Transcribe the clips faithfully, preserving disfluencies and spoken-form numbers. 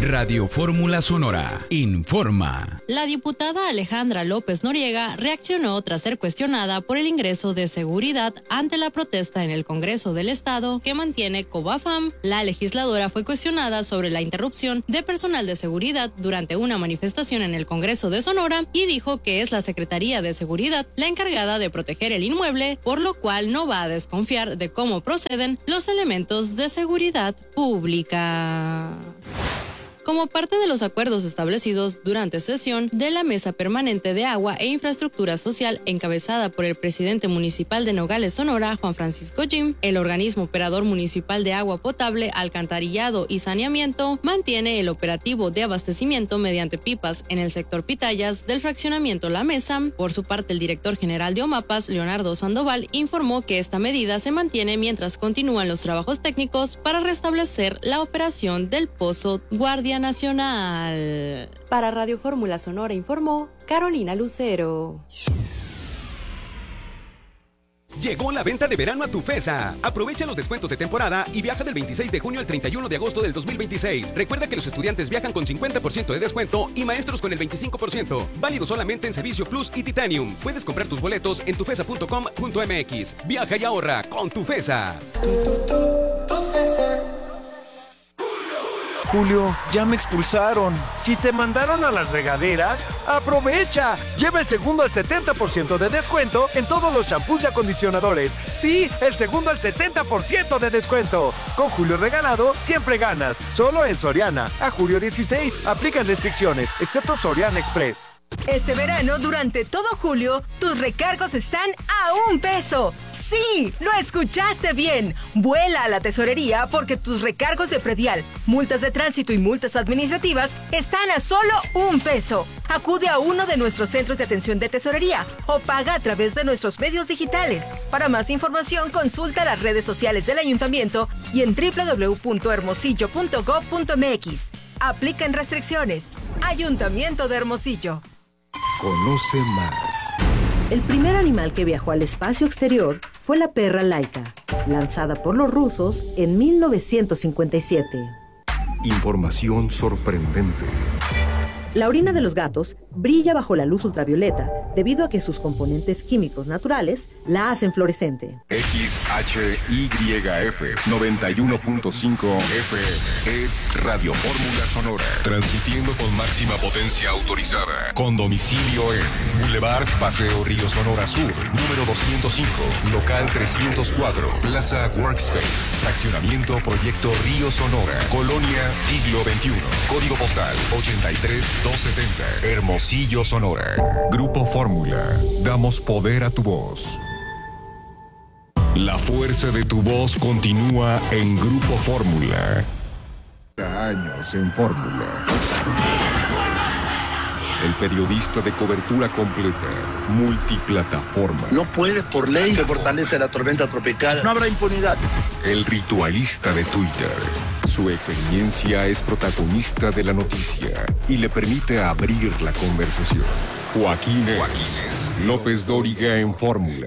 Radio Fórmula Sonora informa. La diputada Alejandra López Noriega reaccionó tras ser cuestionada por el ingreso de seguridad ante la protesta en el Congreso del Estado que mantiene Covafam. La legisladora fue cuestionada sobre la interrupción de personal de seguridad durante una manifestación en el Congreso de Sonora y dijo que es la Secretaría de Seguridad la encargada de proteger el inmueble, por lo cual no va a desconfiar de cómo proceden los elementos de seguridad pública. Como parte de los acuerdos establecidos durante sesión de la Mesa Permanente de Agua e Infraestructura Social encabezada por el presidente municipal de Nogales, Sonora, Juan Francisco Jim, el organismo operador municipal de agua potable, alcantarillado y saneamiento mantiene el operativo de abastecimiento mediante pipas en el sector Pitayas del fraccionamiento La Mesa. Por su parte, el director general de OMAPAS, Leonardo Sandoval, informó que esta medida se mantiene mientras continúan los trabajos técnicos para restablecer la operación del Pozo Guardia Nacional. Para Radio Fórmula Sonora informó Carolina Lucero. Llegó la venta de verano a Tufesa. Aprovecha los descuentos de temporada y viaja del veintiséis de junio al treinta y uno de agosto del dos mil veintiséis. Recuerda que los estudiantes viajan con cincuenta por ciento de descuento y maestros con el veinticinco por ciento. Válido solamente en Servicio Plus y Titanium. Puedes comprar tus boletos en tufesa punto com punto m x. Viaja y ahorra con Tufesa. Tu, tu, tu, Tufesa. Julio, ya me expulsaron. Si te mandaron a las regaderas, ¡aprovecha! Lleva el segundo al setenta por ciento de descuento en todos los shampoos y acondicionadores. Sí, el segundo al setenta por ciento de descuento. Con Julio regalado, siempre ganas. Solo en Soriana. A julio dieciséis, aplican restricciones, excepto Soriana Express. Este verano, durante todo julio, tus recargos están a un peso. ¡Sí! ¡Lo escuchaste bien! Vuela a la tesorería porque tus recargos de predial, multas de tránsito y multas administrativas están a solo un peso. Acude a uno de nuestros centros de atención de tesorería o paga a través de nuestros medios digitales. Para más información, consulta las redes sociales del Ayuntamiento y en doble u doble u doble u punto hermosillo punto gob punto m x. Aplican restricciones. Ayuntamiento de Hermosillo. Conoce más. El primer animal que viajó al espacio exterior fue la perra Laika, lanzada por los rusos en mil novecientos cincuenta y siete. Información sorprendente. La orina de los gatos brilla bajo la luz ultravioleta debido a que sus componentes químicos naturales la hacen fluorescente. X H Y F noventa y uno punto cinco F M es Radio Fórmula Sonora, transmitiendo con máxima potencia autorizada, con domicilio en Boulevard Paseo Río Sonora Sur, número doscientos cinco, local trescientos cuatro, Plaza Workspace, fraccionamiento Proyecto Río Sonora, Colonia Siglo veintiuno, código postal ochenta y tres mil doscientos setenta, Hermosillo, Sonora. Grupo Fórmula, damos poder a tu voz. La fuerza de tu voz continúa en Grupo Fórmula. Años en Fórmula. El periodista de cobertura completa, multiplataforma. No puede, por ley, se fortalece la tormenta tropical. No habrá impunidad. El ritualista de Twitter. Su experiencia es protagonista de la noticia y le permite abrir la conversación. Joaquín Joaquínez López Dóriga en Fórmula.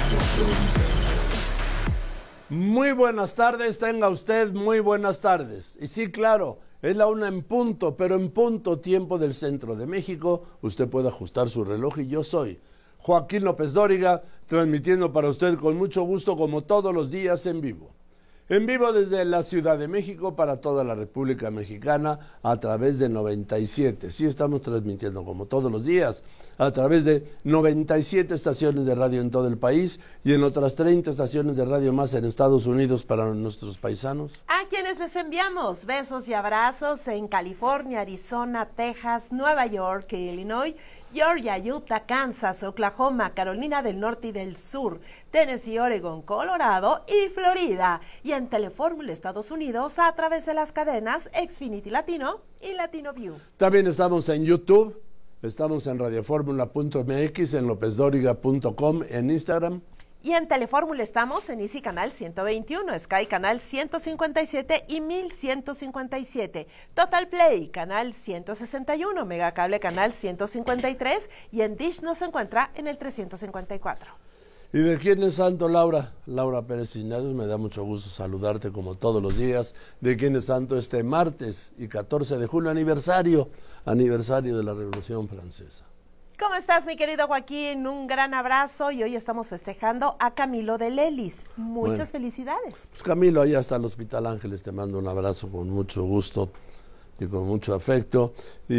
Muy buenas tardes, tenga usted muy buenas tardes. Y sí, claro, es la una en punto, pero en punto tiempo del centro de México. Usted puede ajustar su reloj y yo soy Joaquín López Dóriga, transmitiendo para usted con mucho gusto como todos los días en vivo. En vivo desde la Ciudad de México para toda la República Mexicana a través de noventa y siete. Sí, estamos transmitiendo como todos los días a través de noventa y siete estaciones de radio en todo el país y en otras treinta estaciones de radio más en Estados Unidos para nuestros paisanos. A quienes les enviamos besos y abrazos en California, Arizona, Texas, Nueva York y Illinois, Georgia, Utah, Kansas, Oklahoma, Carolina del Norte y del Sur, Tennessee, Oregon, Colorado y Florida. Y en Telefórmula Estados Unidos a través de las cadenas Xfinity Latino y Latino View. También estamos en YouTube, estamos en radioformula punto m x, en lopez dóriga punto com, en Instagram. Y en Telefórmula estamos en Easy Canal ciento veintiuno, Sky Canal ciento cincuenta y siete y mil ciento cincuenta y siete, Total Play Canal ciento sesenta y uno, Megacable Canal ciento cincuenta y tres y en Dish nos encuentra en el trescientos cincuenta y cuatro. ¿Y de quién es santo, Laura? Laura Pérez Cisneros, me da mucho gusto saludarte como todos los días. ¿De quién es santo este martes y catorce de julio, aniversario, aniversario de la Revolución Francesa? ¿Cómo estás, mi querido Joaquín? Un gran abrazo y hoy estamos festejando a Camilo de Lelis. Muchas bueno, felicidades. Pues Camilo, allá está el Hospital Ángeles, te mando un abrazo con mucho gusto y con mucho afecto.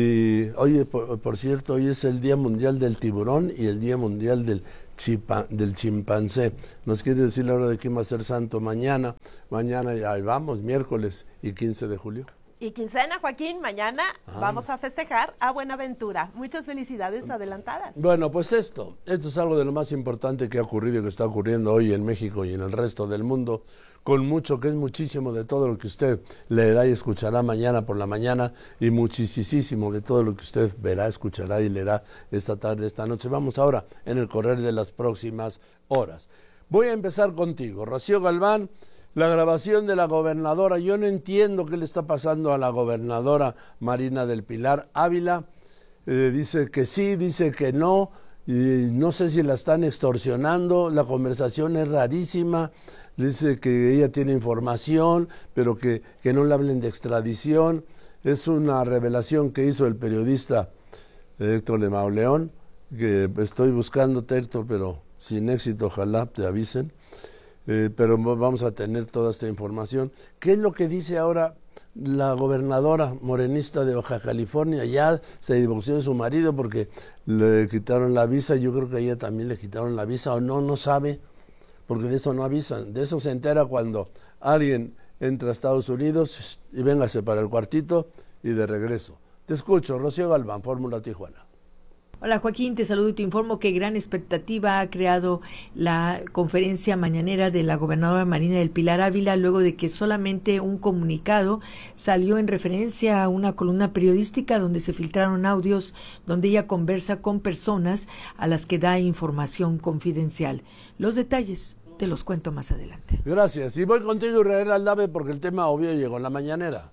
Y oye, por, por cierto, hoy es el Día Mundial del Tiburón y el Día Mundial del Chipa, del chimpancé. ¿Nos quiere decir la hora de quién va a ser santo mañana? Mañana ya vamos, miércoles y quince de julio. Y quincena, Joaquín, mañana ah. vamos a festejar a Buenaventura. Muchas felicidades adelantadas. Bueno, pues esto, esto es algo de lo más importante que ha ocurrido y que está ocurriendo hoy en México y en el resto del mundo, con mucho, que es muchísimo de todo lo que usted leerá y escuchará mañana por la mañana y muchísimo de todo lo que usted verá, escuchará y leerá esta tarde, esta noche. Vamos ahora en el correr de las próximas horas. Voy a empezar contigo, Rocío Galván. La grabación de la gobernadora, yo no entiendo qué le está pasando a la gobernadora Marina del Pilar Ávila, eh, dice que sí, dice que no, y no sé si la están extorsionando, la conversación es rarísima, dice que ella tiene información, pero que, que no le hablen de extradición, es una revelación que hizo el periodista Héctor de Mauleón, que estoy buscándote, Héctor, pero sin éxito, ojalá te avisen. Eh, pero vamos a tener toda esta información. ¿Qué es lo que dice ahora la gobernadora morenista de Baja California? Ya se divorció de su marido porque le quitaron la visa, yo creo que a ella también le quitaron la visa, o no, no sabe, porque de eso no avisan, de eso se entera cuando alguien entra a Estados Unidos y véngase para el cuartito y de regreso. Te escucho, Rocío Galván, Fórmula Tijuana. Hola Joaquín, te saludo y te informo que gran expectativa ha creado la conferencia mañanera de la gobernadora Marina del Pilar Ávila luego de que solamente un comunicado salió en referencia a una columna periodística donde se filtraron audios donde ella conversa con personas a las que da información confidencial. Los detalles te los cuento más adelante. Gracias. Y voy contigo, Israel Aldave, porque el tema obvio llegó en la mañanera.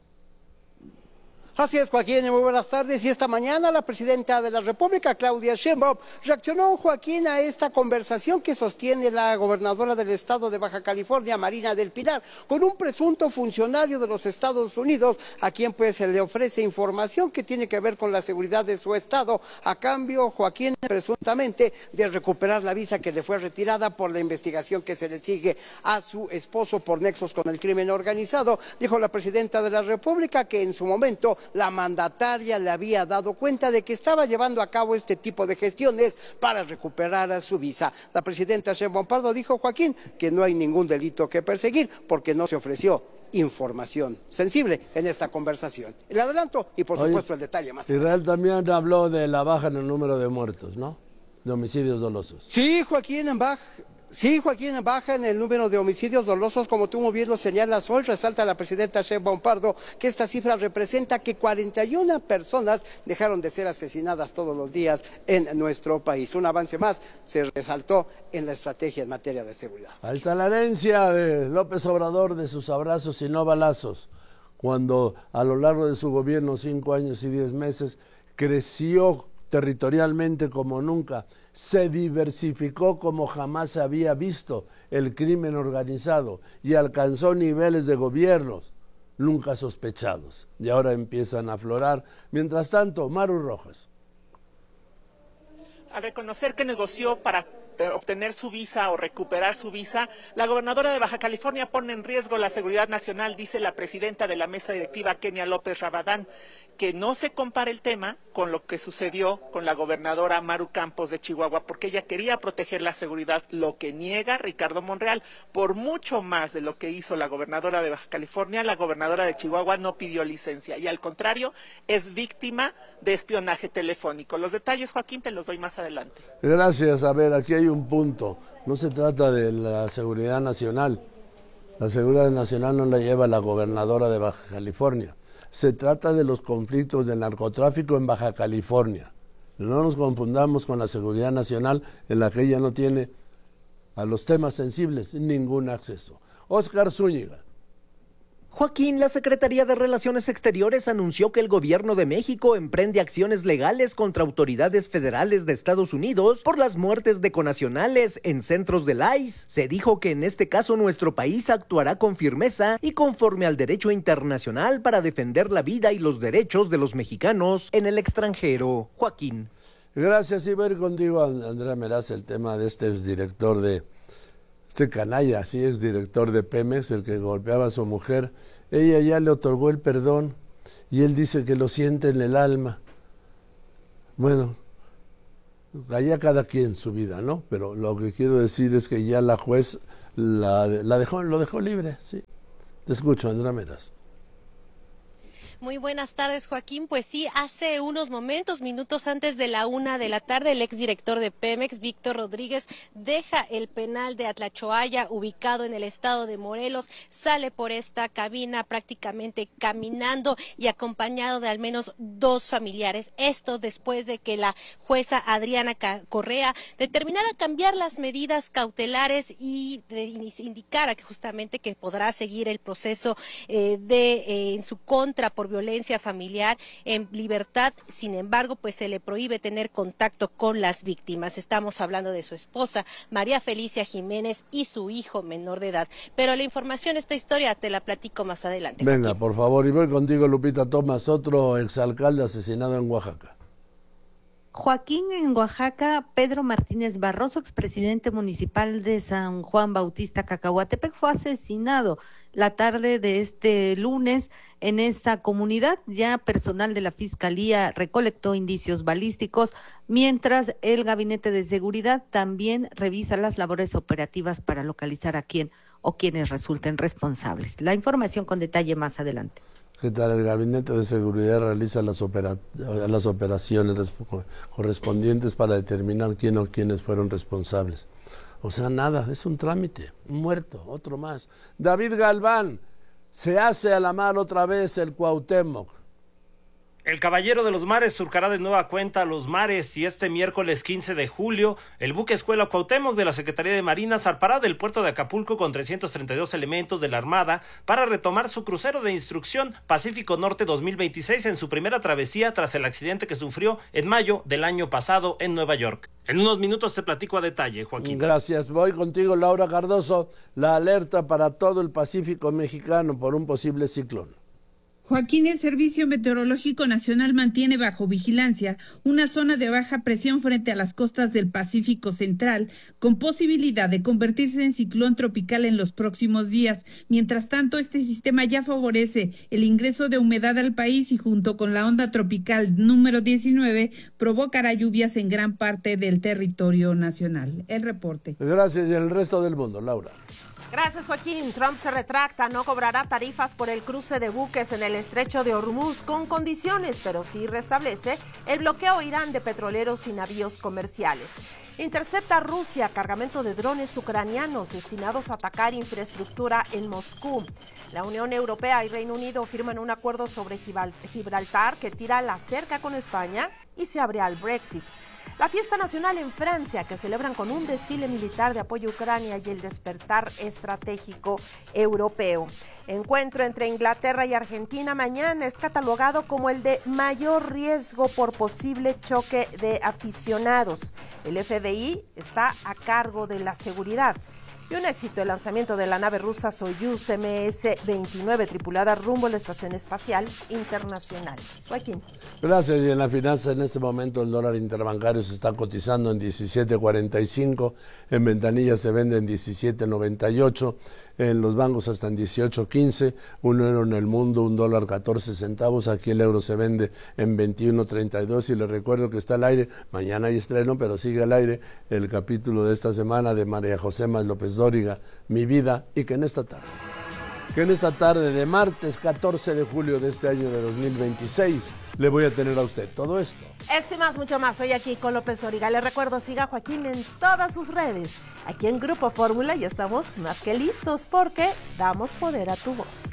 Así es, Joaquín, muy buenas tardes. Y esta mañana la presidenta de la República, Claudia Sheinbaum, reaccionó, Joaquín, a esta conversación que sostiene la gobernadora del estado de Baja California, Marina del Pilar, con un presunto funcionario de los Estados Unidos, a quien pues se le ofrece información que tiene que ver con la seguridad de su estado, a cambio, Joaquín, presuntamente de recuperar la visa que le fue retirada por la investigación que se le sigue a su esposo por nexos con el crimen organizado. Dijo la presidenta de la República que en su momento la mandataria le había dado cuenta de que estaba llevando a cabo este tipo de gestiones para recuperar a su visa. La presidenta Sheinbaum Pardo dijo, Joaquín, que no hay ningún delito que perseguir porque no se ofreció información sensible en esta conversación. El adelanto y por supuesto Oye, el detalle más. Israel también habló de la baja en el número de muertos, ¿no? De homicidios dolosos. Sí, Joaquín, en baja. Sí, Joaquín, baja en el número de homicidios dolosos, como tú muy bien lo señalas hoy, resalta la presidenta Sheinbaum Pardo que esta cifra representa que cuarenta y una personas dejaron de ser asesinadas todos los días en nuestro país. Un avance más se resaltó en la estrategia en materia de seguridad. Ahí está la herencia de López Obrador de sus abrazos y no balazos, cuando a lo largo de su gobierno, cinco años y diez meses, creció territorialmente como nunca, se diversificó como jamás se había visto el crimen organizado y alcanzó niveles de gobiernos nunca sospechados. Y ahora empiezan a aflorar. Mientras tanto, Maru Rojas. Al reconocer que negoció para obtener su visa o recuperar su visa, la gobernadora de Baja California pone en riesgo la seguridad nacional, dice la presidenta de la mesa directiva, Kenia López Rabadán, que no se compara el tema con lo que sucedió con la gobernadora Maru Campos de Chihuahua, porque ella quería proteger la seguridad, lo que niega Ricardo Monreal. Por mucho más de lo que hizo la gobernadora de Baja California, la gobernadora de Chihuahua no pidió licencia y al contrario, es víctima de espionaje telefónico. Los detalles, Joaquín, te los doy más adelante. Gracias. A ver, aquí hay un punto. No se trata de la seguridad nacional. La seguridad nacional no la lleva la gobernadora de Baja California. Se trata de los conflictos del narcotráfico en Baja California. No nos confundamos con la seguridad nacional, en la que ella no tiene a los temas sensibles ningún acceso. Óscar Zúñiga. Joaquín, la Secretaría de Relaciones Exteriores anunció que el gobierno de México emprende acciones legales contra autoridades federales de Estados Unidos por las muertes de conacionales en centros del I C E. Se dijo que en este caso nuestro país actuará con firmeza y conforme al derecho internacional para defender la vida y los derechos de los mexicanos en el extranjero. Joaquín. Gracias, y voy a ir contigo, Andrea Meraz, el tema de este exdirector de, este canalla, sí, exdirector de Pemex, el que golpeaba a su mujer. Ella ya le otorgó el perdón y él dice que lo siente en el alma. Bueno, allá cada quien su vida, ¿no? Pero lo que quiero decir es que ya la juez la, la dejó, lo dejó libre, sí. Te escucho, Andrea Meraz. Muy buenas tardes, Joaquín. Pues sí, hace unos momentos, minutos antes de la una de la tarde, el exdirector de Pemex, Víctor Rodríguez, deja el penal de Atlachoaya, ubicado en el estado de Morelos, sale por esta cabina prácticamente caminando y acompañado de al menos dos familiares. Esto después de que la jueza Adriana Correa determinara cambiar las medidas cautelares y de indicara que justamente que podrá seguir el proceso eh, de eh, en su contra por violencia familiar en libertad. Sin embargo, pues se le prohíbe tener contacto con las víctimas. Estamos hablando de su esposa, María Felicia Jiménez, y su hijo menor de edad. Pero la información, esta historia, te la platico más adelante. Venga, Joaquín. Por favor, y voy contigo, Lupita Tomás, otro exalcalde asesinado en Oaxaca. Joaquín, en Oaxaca, Pedro Martínez Barroso, expresidente municipal de San Juan Bautista, Cacahuatepec, fue asesinado la tarde de este lunes en esa comunidad. Ya personal de la Fiscalía recolectó indicios balísticos, mientras el Gabinete de Seguridad también revisa las labores operativas para localizar a quién o quienes resulten responsables. La información con detalle más adelante. ¿Qué tal? El Gabinete de Seguridad realiza las, opera las operaciones correspondientes para determinar quién o quiénes fueron responsables. O sea, nada, es un trámite, un muerto, otro más. David Galván, se hace a la mar otra vez el Cuauhtémoc. El Caballero de los Mares surcará de nueva cuenta los mares y este miércoles quince de julio el buque escuela Cuauhtémoc de la Secretaría de Marina zarpará del puerto de Acapulco con trescientos treinta y dos elementos de la Armada para retomar su crucero de instrucción Pacífico Norte dos mil veintiséis en su primera travesía tras el accidente que sufrió en mayo del año pasado en Nueva York. En unos minutos te platico a detalle, Joaquín. Gracias. Voy contigo, Laura Cardoso. La alerta para todo el Pacífico mexicano por un posible ciclón. Joaquín, el Servicio Meteorológico Nacional mantiene bajo vigilancia una zona de baja presión frente a las costas del Pacífico Central, con posibilidad de convertirse en ciclón tropical en los próximos días. Mientras tanto, este sistema ya favorece el ingreso de humedad al país y junto con la onda tropical número diecinueve provocará lluvias en gran parte del territorio nacional. El reporte. Gracias, y el resto del mundo, Laura. Gracias, Joaquín. Trump se retracta, no cobrará tarifas por el cruce de buques en el estrecho de Hormuz con condiciones, pero sí restablece el bloqueo a Irán de petroleros y navíos comerciales. Intercepta a Rusia cargamento de drones ucranianos destinados a atacar infraestructura en Moscú. La Unión Europea y Reino Unido firman un acuerdo sobre Gibraltar que tira la cerca con España y se abre al Brexit. La fiesta nacional en Francia, que celebran con un desfile militar de apoyo a Ucrania y el despertar estratégico europeo. Encuentro entre Inglaterra y Argentina mañana es catalogado como el de mayor riesgo por posible choque de aficionados. El F B I está a cargo de la seguridad. Y un éxito el lanzamiento de la nave rusa Soyuz eme ese veintinueve tripulada rumbo a la Estación Espacial Internacional. Joaquín. Gracias. Y en la finanza, en este momento el dólar interbancario se está cotizando en diecisiete cuarenta y cinco, en ventanilla se vende en diecisiete noventa y ocho, en los bancos hasta en dieciocho quince, un euro en el mundo, un dólar catorce centavos, aquí el euro se vende en veintiuno treinta y dos, y les recuerdo que está al aire, mañana hay estreno, pero sigue al aire el capítulo de esta semana de María José Más López Dóriga, Mi Vida, y que en esta tarde, que en esta tarde de martes catorce de julio de este año de dos mil veintiséis, le voy a tener a usted todo esto. Este más, mucho más, hoy aquí con López Dóriga. Le recuerdo, siga a Joaquín en todas sus redes. Aquí en Grupo Fórmula ya estamos más que listos porque damos poder a tu voz.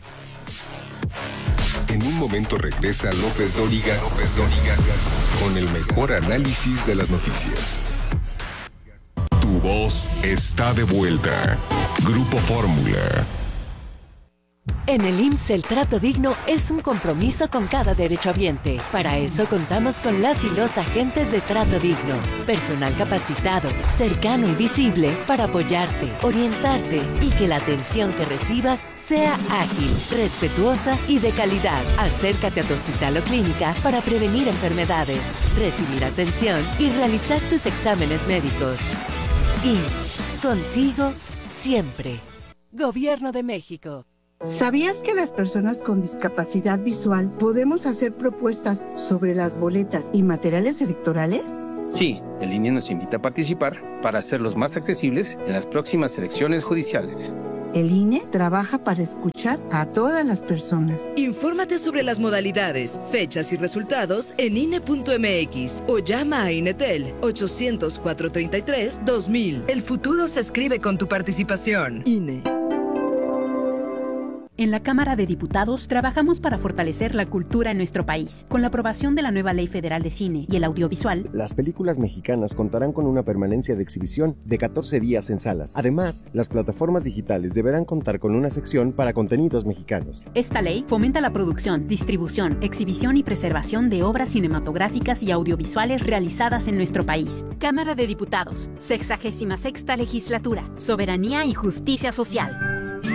En un momento regresa López Dóriga, López Dóriga, con el mejor análisis de las noticias. Tu voz está de vuelta. Grupo Fórmula. En el I M S S el trato digno es un compromiso con cada derechohabiente. Para eso contamos con las y los agentes de trato digno. Personal capacitado, cercano y visible para apoyarte, orientarte y que la atención que recibas sea ágil, respetuosa y de calidad. Acércate a tu hospital o clínica para prevenir enfermedades, recibir atención y realizar tus exámenes médicos. I M S S, contigo siempre. Gobierno de México. ¿Sabías que las personas con discapacidad visual podemos hacer propuestas sobre las boletas y materiales electorales? Sí, el I N E nos invita a participar para hacerlos más accesibles en las próximas elecciones judiciales. El I N E trabaja para escuchar a todas las personas. Infórmate sobre las modalidades, fechas y resultados en I N E punto M X o llama a INETEL ochocientos, cuatrocientos treinta y tres, dos mil. El futuro se escribe con tu participación. I N E. En la Cámara de Diputados trabajamos para fortalecer la cultura en nuestro país. Con la aprobación de la nueva Ley Federal de Cine y el Audiovisual, las películas mexicanas contarán con una permanencia de exhibición de catorce días en salas. Además, las plataformas digitales deberán contar con una sección para contenidos mexicanos. Esta ley fomenta la producción, distribución, exhibición y preservación de obras cinematográficas y audiovisuales realizadas en nuestro país. Cámara de Diputados, sexagésima sexta legislatura, soberanía y justicia social.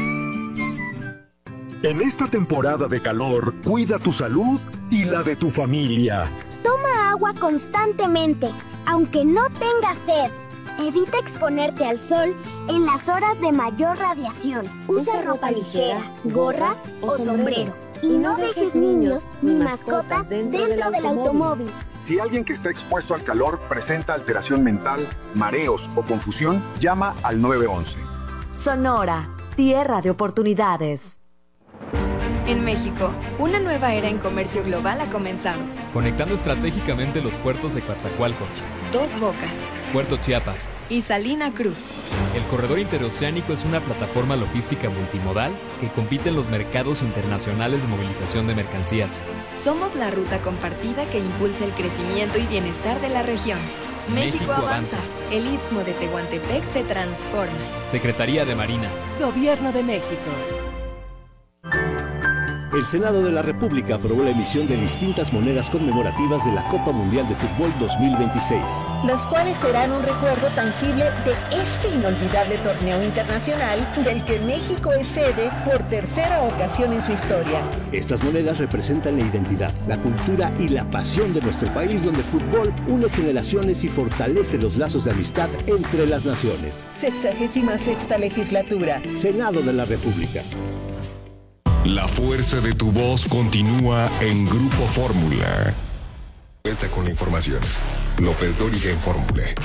En esta temporada de calor, cuida tu salud y la de tu familia. Toma agua constantemente, aunque no tengas sed. Evita exponerte al sol en las horas de mayor radiación. Usa ropa ligera, gorra o sombrero. Y no dejes niños ni mascotas dentro del automóvil. Si alguien que está expuesto al calor presenta alteración mental, mareos o confusión, llama al nueve once. Sonora, tierra de oportunidades. En México, una nueva era en comercio global ha comenzado. Conectando estratégicamente los puertos de Coatzacoalcos, Dos Bocas Puerto Chiapas y Salina Cruz. El corredor interoceánico es una plataforma logística multimodal que compite en los mercados internacionales de movilización de mercancías. Somos la ruta compartida que impulsa el crecimiento y bienestar de la región. México, México avanza. avanza. El Istmo de Tehuantepec se transforma. Secretaría de Marina. Gobierno de México. El Senado de la República aprobó la emisión de distintas monedas conmemorativas de la Copa Mundial de Fútbol dos mil veintiséis. Las cuales serán un recuerdo tangible de este inolvidable torneo internacional del que México es sede por tercera ocasión en su historia. Estas monedas representan la identidad, la cultura y la pasión de nuestro país, donde el fútbol une generaciones y fortalece los lazos de amistad entre las naciones. Sexagésima sexta legislatura. Senado de la República. La fuerza de tu voz continúa en Grupo Fórmula. Vuelta con la información. López Dóriga en Fórmula.